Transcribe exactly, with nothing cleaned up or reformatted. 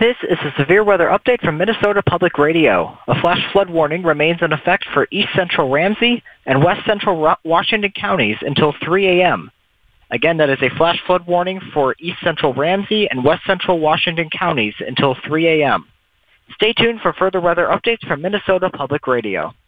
This is a severe weather update from Minnesota Public Radio. A flash flood warning remains in effect for East Central Ramsey and West Central Washington counties until three a m Again, that is a flash flood warning for East Central Ramsey and West Central Washington counties until three a m Stay tuned for further weather updates from Minnesota Public Radio.